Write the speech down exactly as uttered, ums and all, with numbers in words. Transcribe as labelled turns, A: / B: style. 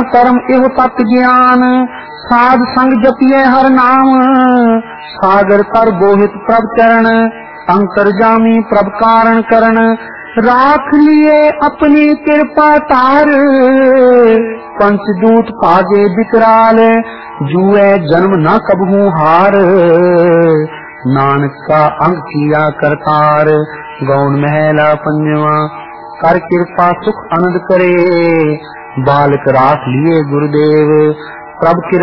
A: परम तरम एहो तत् ज्ञान, साध संग जपिए हर नाम, सागर तर बोहित प्रभ चरण, अंतर्जामी प्रभ कारण करण, राख लिए अपनी कृपा तार, पंचदूत भागे विकराल, जुए जन्म न कबहू हार, नानक का अंग किया करतार, गौन महला पंजवा, कर कृपा सुख आनंद करे, बालक राख लिए गुरुदेव, प्रभ कृपा